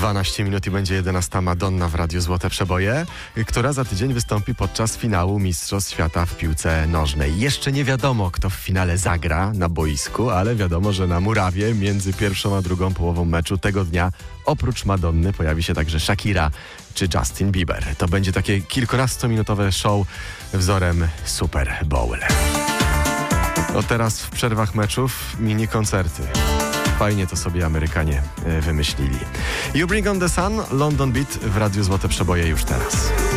12 minut i będzie 11 Madonna w Radiu Złote Przeboje, która za tydzień wystąpi podczas finału Mistrzostw Świata w piłce nożnej. Jeszcze nie wiadomo, kto w finale zagra na boisku, ale wiadomo, że na murawie między pierwszą a drugą połową meczu tego dnia oprócz Madonny pojawi się także Shakira czy Justin Bieber. To będzie takie kilkunastominutowe show wzorem Super Bowl. Teraz w przerwach meczów mini koncerty. Fajnie to sobie Amerykanie wymyślili. You Bring on the Sun, London Beat w Radiu Złote Przeboje już teraz.